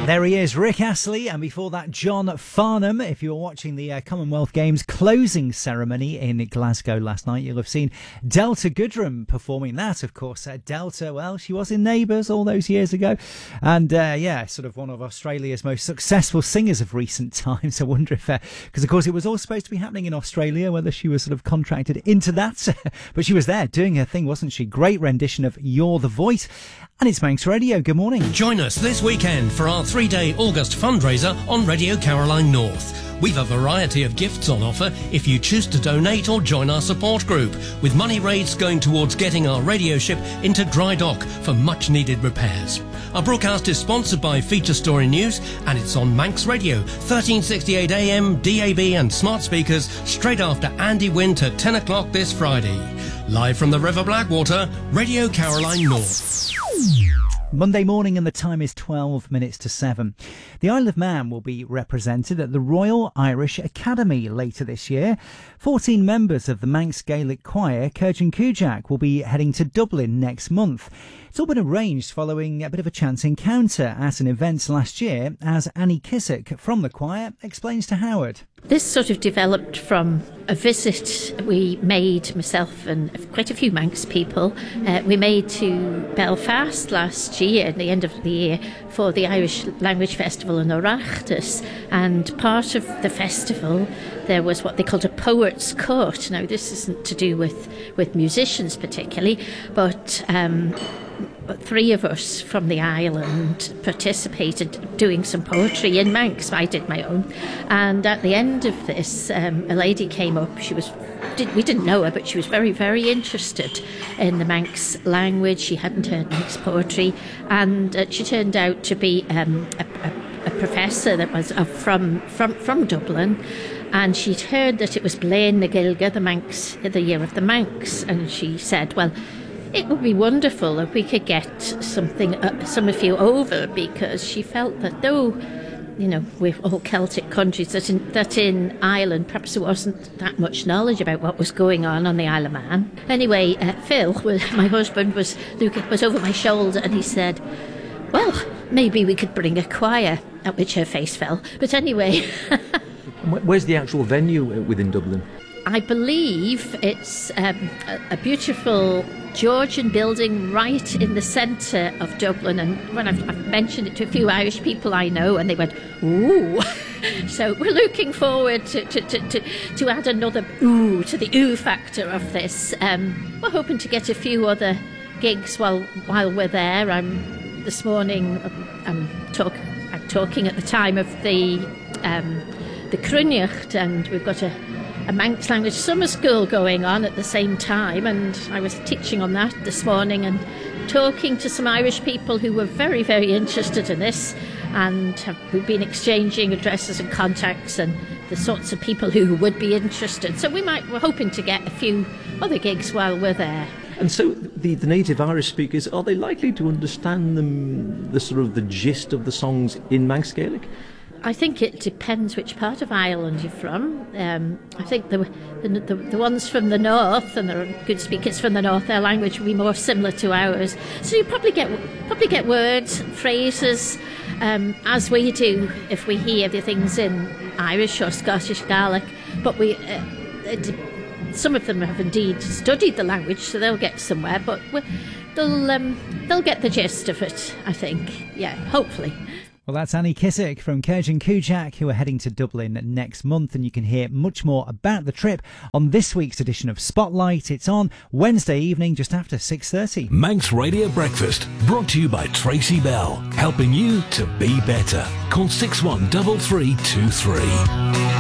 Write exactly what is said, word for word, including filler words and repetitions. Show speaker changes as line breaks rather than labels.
There he is, Rick Astley, and before that, John Farnham. If you were watching the uh, Commonwealth Games closing ceremony in Glasgow last night, you'll have seen Delta Goodrem performing that, of course. Uh, Delta, well, she was in Neighbours all those years ago, and uh, yeah, sort of one of Australia's most successful singers of recent times. I wonder if, because uh, of course it was all supposed to be happening in Australia, whether she was sort of contracted into that, but she was there doing her thing, wasn't she? Great rendition of You're the Voice. And it's Manx Radio. Good morning.
Join us this weekend for our three-day August fundraiser on Radio Caroline North. We've a variety of gifts on offer if you choose to donate or join our support group, with money raised going towards getting our radio ship into dry dock for much-needed repairs. Our broadcast is sponsored by Feature Story News, and it's on Manx Radio, thirteen sixty-eight A M, D A B and smart speakers, straight after Andy Wint at ten o'clock this Friday. Live from the River Blackwater, Radio Caroline North.
Monday morning, and the time is twelve minutes to seven. The Isle of Man will be represented at the Royal Irish Academy later this year. fourteen members of the Manx Gaelic Choir, Kirjan Kujak, will be heading to Dublin next month. It's all been arranged following a bit of a chance encounter at an event last year, as Annie Kissick from the choir explains to Howard.
This sort of developed from a visit we made, myself and quite a few Manx people, uh, we made to Belfast last year, at the end of the year, for the Irish Language Festival in Oireachtas. And part of the festival, there was what they called a poet's court. Now, this isn't to do with, with musicians particularly, but um, three of us from the island participated doing some poetry in Manx. I did my own. And at the end of this, um, a lady came up. She was, did, we didn't know her, but she was very, very interested in the Manx language. She hadn't heard Manx poetry. And uh, she turned out to be um, a, a, a professor that was uh, from, from, from Dublin. And she'd heard that it was Blaine na Gaeilge, the Manx, the year of the Manx. And she said, well, it would be wonderful if we could get something, uh, some of you over, because she felt that though, you know, we're all Celtic countries, that in, that in Ireland perhaps there wasn't that much knowledge about what was going on on the Isle of Man. Anyway, uh, Phil, my husband, was looking, was over my shoulder, and he said, well, maybe we could bring a choir, at which her face fell. But anyway.
Where's the actual venue within Dublin?
I believe it's um, a, a beautiful Georgian building right in the centre of Dublin. And when I've, I've mentioned it to a few Irish people I know, and they went, ooh. So we're looking forward to, to, to, to, to add another ooh to the ooh factor of this. Um, we're hoping to get a few other gigs while while we're there. I'm this morning. I'm, talk, I'm talking at the time of the um, the Cruinnicht, and we've got a. a Manx language summer school going on at the same time, and I was teaching on that this morning and talking to some Irish people who were very, very interested in this, and have, we've been exchanging addresses and contacts and the sorts of people who would be interested. So we might, we're hoping to get a few other gigs while we're there.
And so the, the native Irish speakers, are they likely to understand them, the sort of the gist of the songs in Manx Gaelic?
I think it depends which part of Ireland you're from. Um, I think the, the the the ones from the north, and there are good speakers from the north, their language will be more similar to ours. So you probably get probably get words, phrases, um, as we do if we hear the things in Irish or Scottish Gaelic. But we, uh, it, some of them have indeed studied the language, so they'll get somewhere. But they'll um, they'll get the gist of it, I think. Yeah, hopefully.
Well, that's Annie Kissick from Kirjan Kujak, who are heading to Dublin next month, and you can hear much more about the trip on this week's edition of Spotlight. It's on Wednesday evening, just after six thirty.
Manx Radio Breakfast, brought to you by Tracy Bell, helping you to be better. Call six one three three two three.